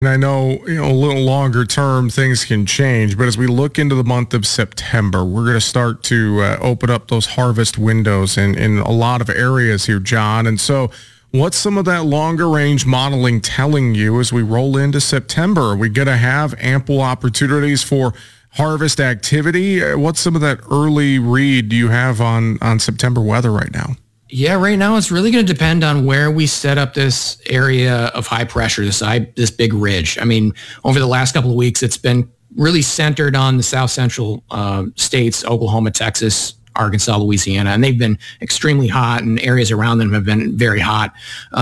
And I know, a little longer term things can change, but as we look into the month of September, we're going to start to open up those harvest windows in a lot of areas here, John. And so what's some of that longer range modeling telling you as we roll into September? Are we going to have ample opportunities for harvest activity? What's some of that early read do you have on September weather right now? Yeah, right now it's really going to depend on where we set up this area of high pressure, this big ridge. I mean, over the last couple of weeks, it's been really centered on the south central states, Oklahoma, Texas, Arkansas, Louisiana, and they've been extremely hot, and areas around them have been very hot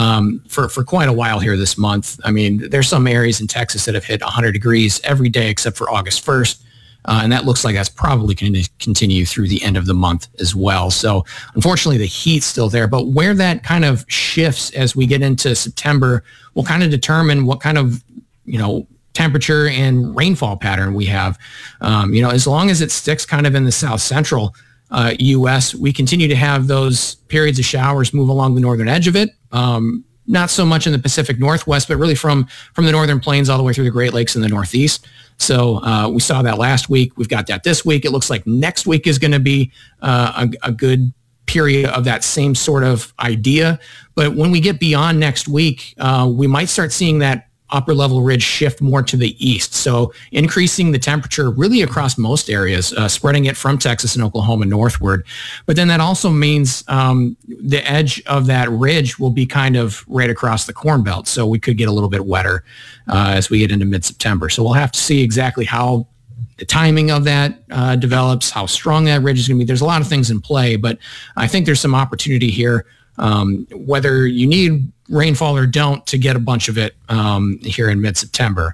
for quite a while here this month. I mean, there's some areas in Texas that have hit 100 degrees every day except for August 1st. And that looks like that's probably going to continue through the end of the month as well. So unfortunately, the heat's still there. But where that kind of shifts as we get into September will kind of determine what kind of, temperature and rainfall pattern we have. As long as it sticks kind of in the south central U.S., we continue to have those periods of showers move along the northern edge of it. Not so much in the Pacific Northwest, but really from the northern plains all the way through the Great Lakes in the Northeast. So we saw that last week. We've got that this week. It looks like next week is going to be a good period of that same sort of idea. But when we get beyond next week, we might start seeing that upper level ridge shift more to the east. So increasing the temperature really across most areas, spreading it from Texas and Oklahoma northward. But then that also means the edge of that ridge will be kind of right across the Corn Belt. So we could get a little bit wetter as we get into mid-September. So we'll have to see exactly how the timing of that develops, how strong that ridge is going to be. There's a lot of things in play, but I think there's some opportunity here, whether you need rainfall or don't, to get a bunch of it here in mid-September.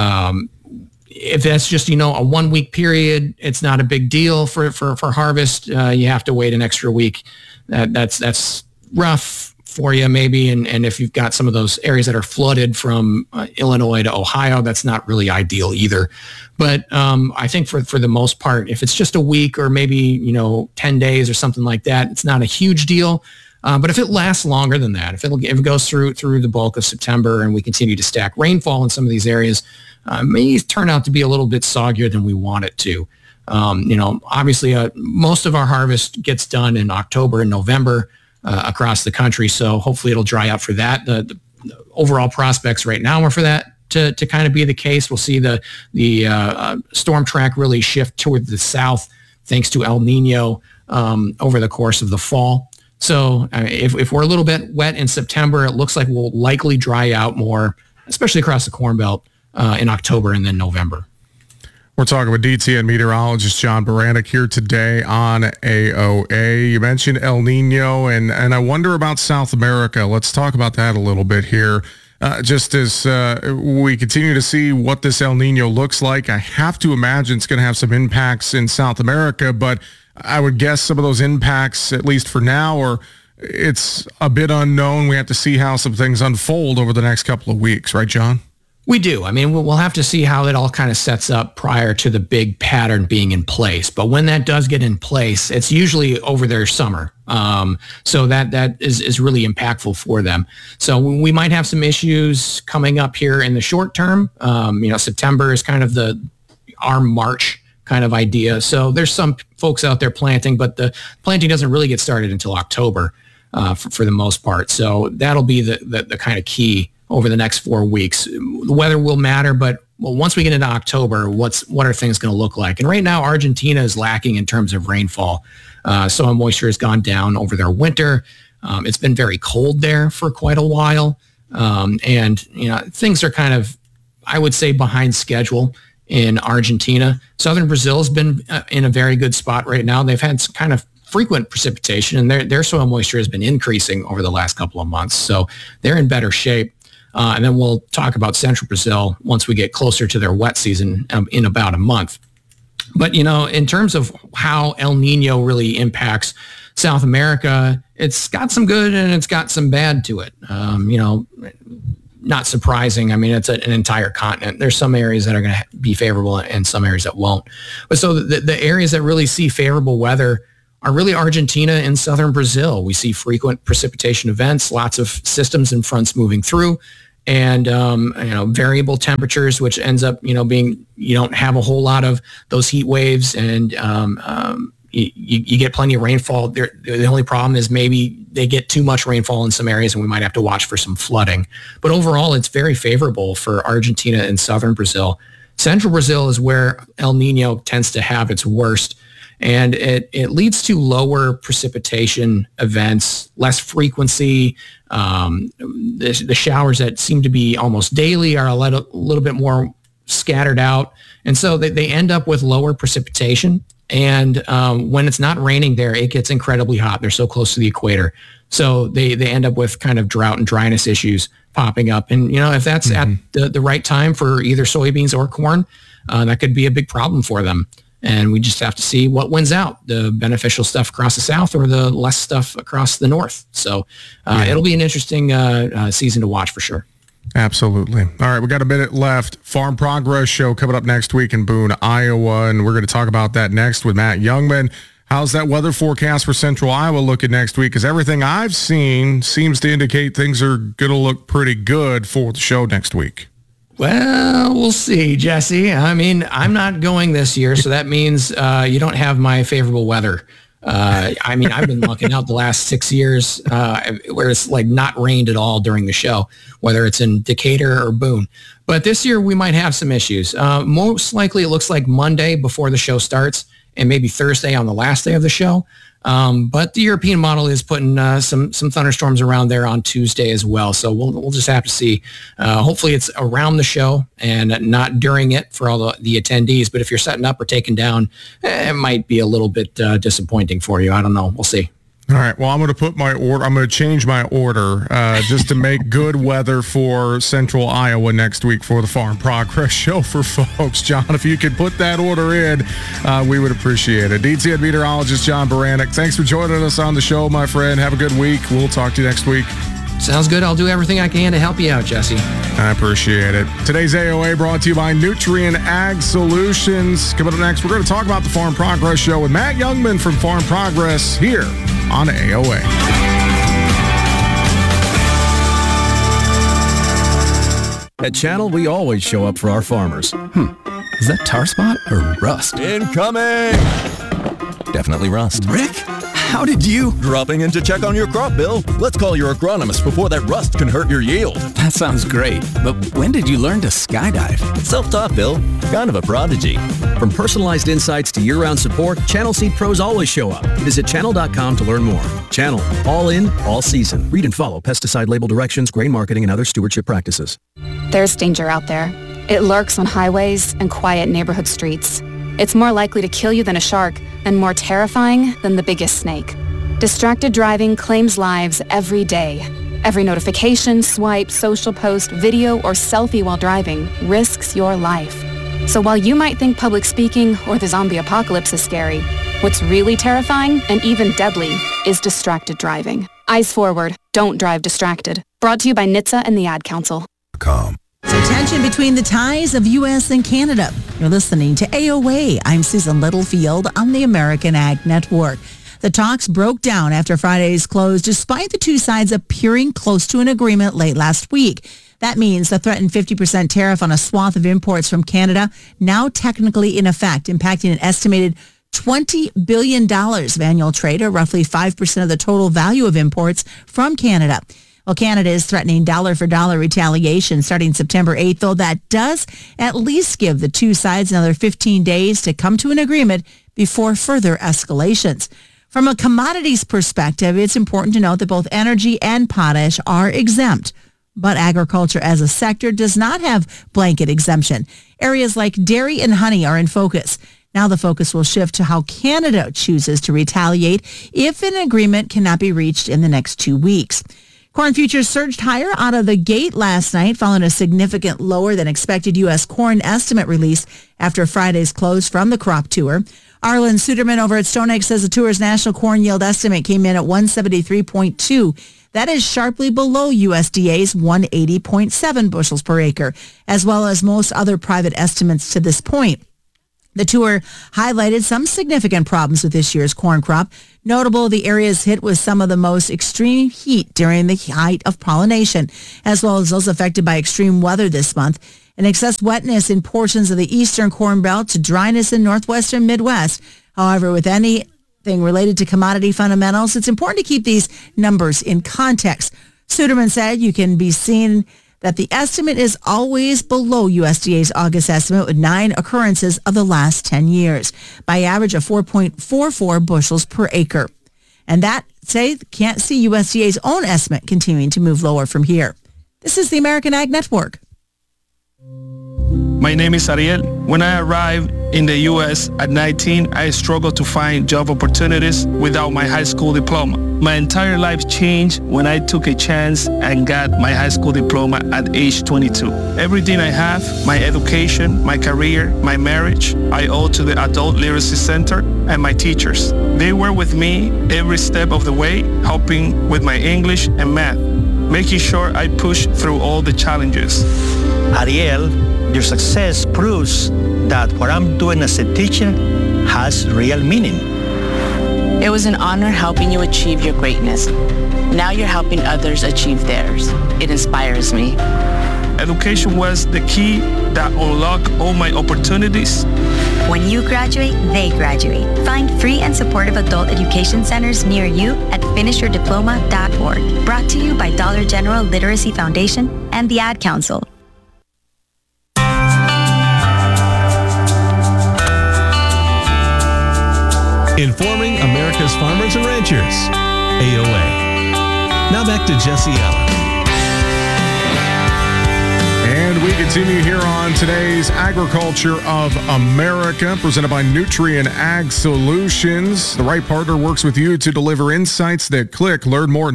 If that's just, a 1 week period, it's not a big deal for harvest. You have to wait an extra week. That's rough for you maybe. And if you've got some of those areas that are flooded from Illinois to Ohio, that's not really ideal either. But I think for the most part, if it's just a week or maybe, 10 days or something like that, it's not a huge deal. But if it lasts longer than that, if it goes through the bulk of September and we continue to stack rainfall in some of these areas, it may turn out to be a little bit soggier than we want it to. Obviously, most of our harvest gets done in October and November across the country, so hopefully it'll dry out for that. The overall prospects right now are for that to kind of be the case. We'll see the storm track really shift toward the south thanks to El Nino over the course of the fall. So if we're a little bit wet in September, it looks like we'll likely dry out more, especially across the Corn Belt in October and then November. We're talking with DTN meteorologist John Baranek here today on AOA. You mentioned El Nino, and I wonder about South America. Let's talk about that a little bit here. Just as we continue to see what this El Nino looks like, I have to imagine it's going to have some impacts in South America, but I would guess some of those impacts, at least for now, or it's a bit unknown. We have to see how some things unfold over the next couple of weeks, right, John? We do. I mean, we'll have to see how it all kind of sets up prior to the big pattern being in place. But when that does get in place, it's usually over their summer. So that is really impactful for them. So we might have some issues coming up here in the short term. September is kind of our March kind of idea. So there's some folks out there planting, but the planting doesn't really get started until October for the most part. So that'll be the kind of key over the next 4 weeks. The weather will matter, but once we get into October, what are things going to look like? And right now, Argentina is lacking in terms of rainfall. Soil moisture has gone down over their winter. It's been very cold there for quite a while. And things are kind of, I would say, behind schedule in Argentina. Southern Brazil has been in a very good spot right now. They've had some kind of frequent precipitation, and their soil moisture has been increasing over the last couple of months. So they're in better shape. And then we'll talk about Central Brazil once we get closer to their wet season in about a month. But, in terms of how El Nino really impacts South America, it's got some good and it's got some bad to it. Not surprising. I mean, it's an entire continent. There's some areas that are going to be favorable and some areas that won't. But so the areas that really see favorable weather are really Argentina and southern Brazil. We see frequent precipitation events, lots of systems and fronts moving through. and variable temperatures, which ends up being you don't have a whole lot of those heat waves, and you get plenty of rainfall. The only problem is maybe they get too much rainfall in some areas, and we might have to watch for some flooding. But overall, it's very favorable for Argentina and southern Brazil. Central Brazil is where El Nino tends to have its worst, and it leads to lower precipitation events, less frequency. The showers that seem to be almost daily are a little bit more scattered out, and so they end up with lower precipitation. And when it's not raining there, it gets incredibly hot. They're so close to the equator. So they end up with kind of drought and dryness issues popping up. And, if that's at the right time for either soybeans or corn, that could be a big problem for them. And we just have to see what wins out, the beneficial stuff across the south or the less stuff across the north. So it'll be an interesting season to watch for sure. Absolutely. All right, we got a minute left. Farm Progress Show coming up next week in Boone, Iowa, and we're going to talk about that next with Matt Youngman. How's that weather forecast for Central Iowa looking next week? Because everything I've seen seems to indicate things are going to look pretty good for the show next week. Well, we'll see, Jesse. I mean, I'm not going this year, so that means you don't have my favorable weather. I've been looking out the last 6 years where it's like not rained at all during the show, whether it's in Decatur or Boone. But this year we might have some issues. Most likely it looks like Monday before the show starts and maybe Thursday on the last day of the show. But the European model is putting some thunderstorms around there on Tuesday as well. So we'll just have to see. Hopefully it's around the show and not during it for all the attendees. But if you're setting up or taking down, it might be a little bit disappointing for you. I don't know. We'll see. All right. Well, I'm going to put my order. I'm going to change my order just to make good weather for Central Iowa next week for the Farm Progress Show for folks. John, if you could put that order in, we would appreciate it. DTN meteorologist John Baranek, thanks for joining us on the show, my friend. Have a good week. We'll talk to you next week. Sounds good. I'll do everything I can to help you out, Jesse. I appreciate it. Today's AOA brought to you by Nutrien Ag Solutions. Coming up next, we're going to talk about the Farm Progress Show with Matt Youngman from Farm Progress here on AOA. At Channel, we always show up for our farmers. Is that tar spot or rust? Incoming! Definitely rust. Rick, how did you? Dropping in to check on your crop, Bill. Let's call your agronomist before that rust can hurt your yield. That sounds great, but when did you learn to skydive? Self-taught, Bill. Kind of a prodigy. From personalized insights to year-round support, Channel Seed pros always show up. Visit channel.com to learn more. Channel, all in, all season. Read and follow pesticide label directions, grain marketing, and other stewardship practices. There's danger out there. It lurks on highways and quiet neighborhood streets. It's more likely to kill you than a shark and more terrifying than the biggest snake. Distracted driving claims lives every day. Every notification, swipe, social post, video, or selfie while driving risks your life. So while you might think public speaking or the zombie apocalypse is scary, what's really terrifying and even deadly is distracted driving. Eyes forward. Don't drive distracted. Brought to you by NHTSA and the Ad Council. So tension between the ties of U.S. and Canada. You're listening to AOA. I'm Susan Littlefield on the American Ag Network. The talks broke down after Friday's close despite the two sides appearing close to an agreement late last week. That means the threatened 50% tariff on a swath of imports from Canada now technically in effect, impacting an estimated $20 billion of annual trade, or roughly 5% of the total value of imports from Canada. Well, Canada is threatening dollar-for-dollar retaliation starting September 8th, though that does at least give the two sides another 15 days to come to an agreement before further escalations. From a commodities perspective, it's important to note that both energy and potash are exempt, but agriculture as a sector does not have blanket exemption. Areas like dairy and honey are in focus. Now the focus will shift to how Canada chooses to retaliate if an agreement cannot be reached in the next 2 weeks. Corn futures surged higher out of the gate last night following a significant lower than expected U.S. corn estimate release after Friday's close from the crop tour. Arlen Suderman over at StoneX says the tour's national corn yield estimate came in at 173.2. That is sharply below USDA's 180.7 bushels per acre, as well as most other private estimates to this point. The tour highlighted some significant problems with this year's corn crop. Notable, the areas hit with some of the most extreme heat during the height of pollination, as well as those affected by extreme weather this month. And excess wetness in portions of the eastern corn belt to dryness in northwestern Midwest. However, with anything related to commodity fundamentals, it's important to keep these numbers in context. Suderman said you can be seen that the estimate is always below USDA's August estimate with 9 occurrences of the last 10 years by average of 4.44 bushels per acre. And that, can't see USDA's own estimate continuing to move lower from here. This is the American Ag Network. My name is Ariel. When I arrived in the U.S. at 19, I struggled to find job opportunities without my high school diploma. My entire life changed when I took a chance and got my high school diploma at age 22. Everything I have, my education, my career, my marriage, I owe to the Adult Literacy Center and my teachers. They were with me every step of the way, helping with my English and math, making sure I push through all the challenges. Ariel, your success proves that what I'm doing as a teacher has real meaning. It was an honor helping you achieve your greatness. Now you're helping others achieve theirs. It inspires me. Education was the key that unlocked all my opportunities. When you graduate, they graduate. Find free and supportive adult education centers near you at finishyourdiploma.org. Brought to you by Dollar General Literacy Foundation and the Ad Council. Informing America's farmers and ranchers. AOA. Now back to Jesse Allen. And we continue here on today's Agriculture of America, presented by Nutrien Ag Solutions. The right partner works with you to deliver insights that click. Learn more at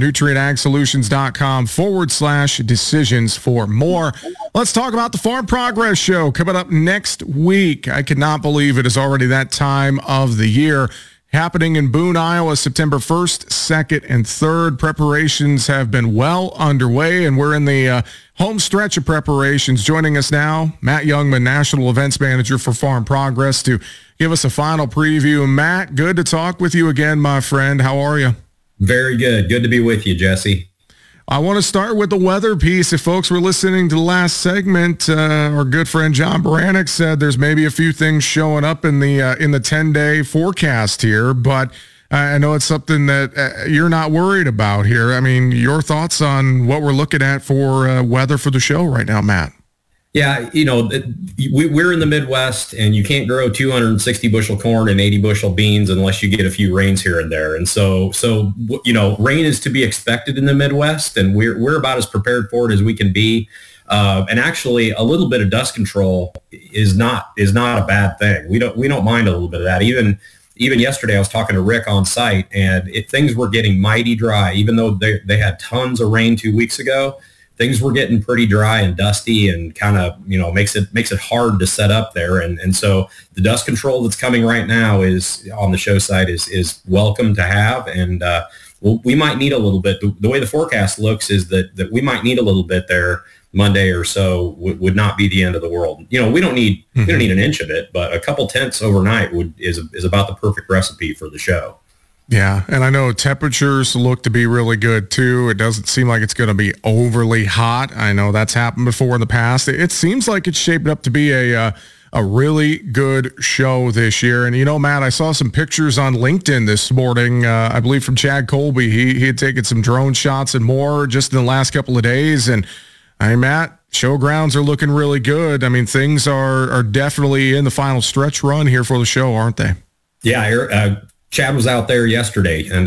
nutrienagsolutions.com/decisions for more. Let's talk about the Farm Progress Show coming up next week. I cannot believe it is already that time of the year. Happening in Boone, Iowa, September 1st, 2nd, and 3rd. Preparations have been well underway, and we're in the home stretch of preparations. Joining us now, Matt Youngman, National Events Manager for Farm Progress, to give us a final preview. Matt, good to talk with you again, my friend. How are you? Very good. Good to be with you, Jesse. I want to start with the weather piece. If folks were listening to the last segment, our good friend John Baranek said there's maybe a few things showing up in the 10-day forecast here, but I know it's something that you're not worried about here. I mean, your thoughts on what we're looking at for weather for the show right now, Matt? Yeah, we're in the Midwest, and you can't grow 260 bushel corn and 80 bushel beans unless you get a few rains here and there. And so rain is to be expected in the Midwest, and we're about as prepared for it as we can be. And actually, a little bit of dust control is not a bad thing. We don't mind a little bit of that. Even yesterday, I was talking to Rick on site, and things were getting mighty dry, even though they had tons of rain 2 weeks ago. Things were getting pretty dry and dusty, and kind of, makes it hard to set up there. And so the dust control that's coming right now is on the show site is welcome to have. And we might need a little bit. The way the forecast looks is that we might need a little bit there. Monday or so would not be the end of the world. We don't need an inch of it, but a couple tenths overnight is about the perfect recipe for the show. Yeah, and I know temperatures look to be really good, too. It doesn't seem like it's going to be overly hot. I know that's happened before in the past. It seems like it's shaped up to be a really good show this year. And, Matt, I saw some pictures on LinkedIn this morning, I believe from Chad Colby. He had taken some drone shots and more just in the last couple of days. And, Matt, showgrounds are looking really good. I mean, things are definitely in the final stretch run here for the show, aren't they? Yeah, Chad was out there yesterday, and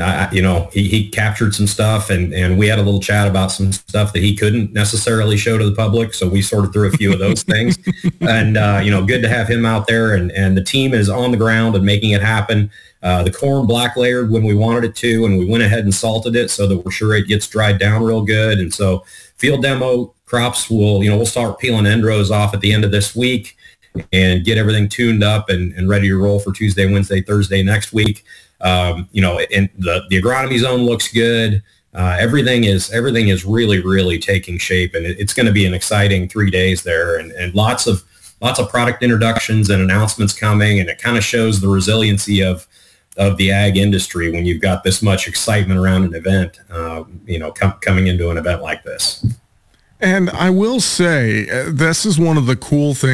he captured some stuff, and we had a little chat about some stuff that he couldn't necessarily show to the public. So we sorted through a few of those things, and good to have him out there, and the team is on the ground and making it happen. The corn black layered when we wanted it to, and we went ahead and salted it so that we're sure it gets dried down real good. And so field demo crops we'll start peeling end rows off at the end of this week, and get everything tuned up and ready to roll for Tuesday, Wednesday, Thursday next week. And the agronomy zone looks good. Everything is really, really taking shape, and it's going to be an exciting 3 days there, and lots of lots of product introductions and announcements coming, and it kind of shows the resiliency of the ag industry when you've got this much excitement around an event, coming into an event like this. And I will say, this is one of the cool things